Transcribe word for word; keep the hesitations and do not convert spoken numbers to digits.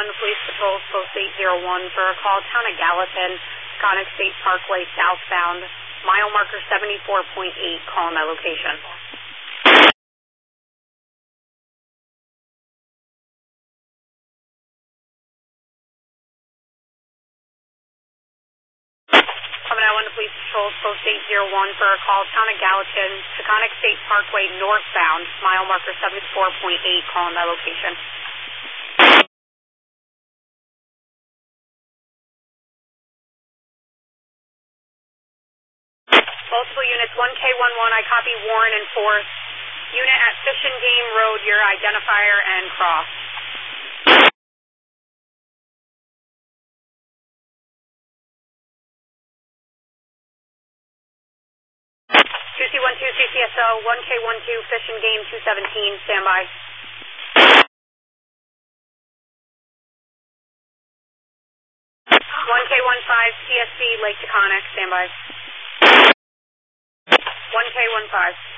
one, Police Patrol, Post eight zero one for a call, Town of Gallatin, Taconic State Parkway, southbound, mile marker seventy-four point eight, calling that location. Coming out one to Police Patrol, Post eight zero one for a call, Town of Gallatin, Taconic State Parkway, northbound, mile marker seventy-four point eight, calling that location. Multiple units, one K one one, I copy Warren and fourth. Unit at Fish and Game Road, your identifier and cross. two C one two C C S O, one K one two, Fish and Game two seventeen, standby. one K one five, C S C, Lake Taconic, standby. one K one five.